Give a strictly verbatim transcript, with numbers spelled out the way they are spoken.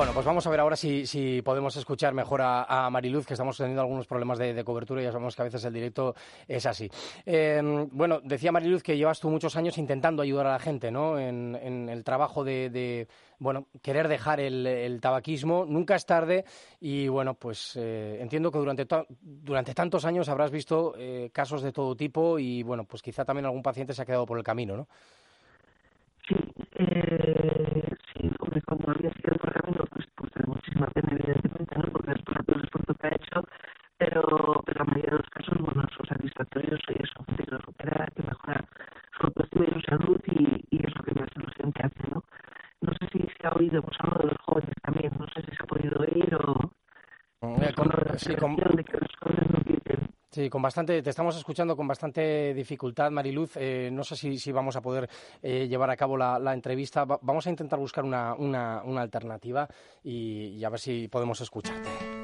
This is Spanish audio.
Bueno, pues vamos a ver ahora si, si podemos escuchar mejor a, a Mariluz, que estamos teniendo algunos problemas de, de cobertura y ya sabemos que a veces el directo es así. Eh, bueno, decía Mariluz que llevas tú muchos años intentando ayudar a la gente, ¿no? En, en el trabajo de, de, bueno, querer dejar el, el tabaquismo. Nunca es tarde y, bueno, pues eh, entiendo que durante, to- durante tantos años habrás visto eh, casos de todo tipo y, bueno, pues quizá también algún paciente se ha quedado por el camino, ¿no? Sí, eh, sí, hombre, cuando había sido por el camino, pues, pues de muchísima pena, evidentemente, ¿no? Porque es por todo el esfuerzo que ha hecho, pero, pero la mayoría de los casos, bueno, son satisfactorios y eso, gente que lo supera, que mejora su autoestima y su salud y, y es lo que más ilusión que hace, ¿no? No sé si se ha oído, pues hablo de los jóvenes también, no sé si se ha podido oír o Eh, pues con, hablo de la sí, con, prevención, de que los jóvenes no quiten. Sí, con bastante, te estamos escuchando con bastante dificultad, Mariluz. Eh, no sé si, si vamos a poder eh, llevar a cabo la, la entrevista. Va- vamos a intentar buscar una, una, una alternativa y, y a ver si podemos escucharte.